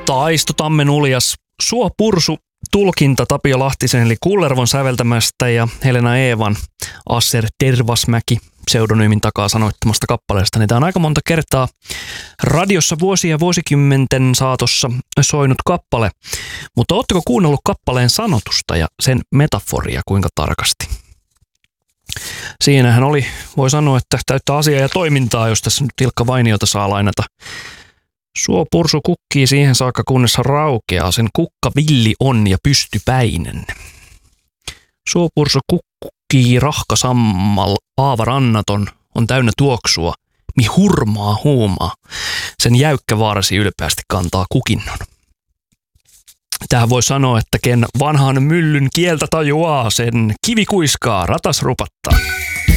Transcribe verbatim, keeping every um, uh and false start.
Taisto Tammen uljas Suo Pursu tulkinta Tapio Lahtisen eli Kullervon säveltämästä ja Helena Eevan Asser Tervasmäki pseudonyymin takaa sanoittamasta kappaleesta. Niin tämä on aika monta kertaa radiossa vuosia ja vuosikymmenten saatossa soinut kappale. Mutta ootteko kuunnellut kappaleen sanotusta ja sen metaforia kuinka tarkasti? Siinähän oli, voi sanoa, että täyttä asiaa ja toimintaa, jos tässä nyt Ilkka Vainiota saa lainata. Suo Pursu kukkii siihen saakka, kunnes raukeaa. Sen kukka villi on ja pystypäinen. Suo Pursu kukkii rahkasammal, aavarannaton, on täynnä tuoksua, mi hurmaa huumaa. Sen jäykkä vaarasi ylpeästi kantaa kukinnon. Tähän voi sanoa, että ken vanhan myllyn kieltä tajuaa, sen kivi kuiskaa, ratas rupattaa.